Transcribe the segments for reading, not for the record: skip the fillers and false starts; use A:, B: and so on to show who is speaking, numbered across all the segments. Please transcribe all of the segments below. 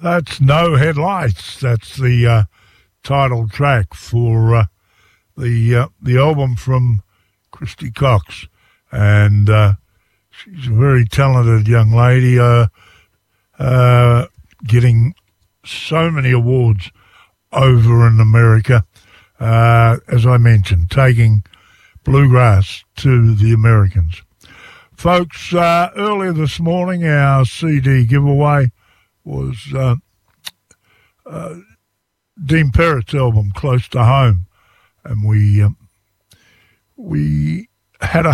A: That's No Headlights. That's the title track for the album from Christy Cox. And she's a very talented young lady, getting so many awards over in America. As I mentioned, taking bluegrass to the Americans. Folks, earlier this morning, our CD giveaway was Dean Perrett's album, Close to Home. And we had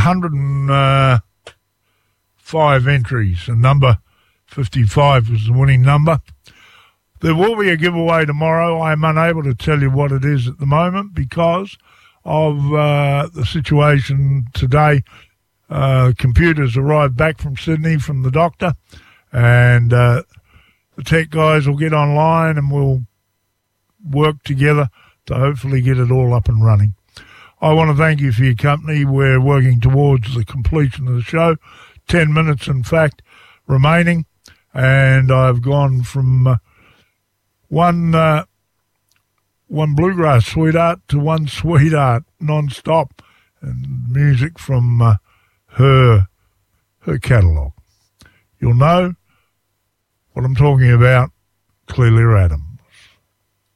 A: 105 entries, and number 55 was the winning number. There will be a giveaway tomorrow. I'm unable to tell you what it is at the moment because of the situation today. Computers arrived back from Sydney from the doctor, and the tech guys will get online and we'll work together to hopefully get it all up and running. I want to thank you for your company. We're working towards the completion of the show. 10 minutes, in fact, remaining. And I've gone from one bluegrass sweetheart to one sweetheart non-stop, and music from her catalogue. You'll know what I'm talking about. Clearly Adam.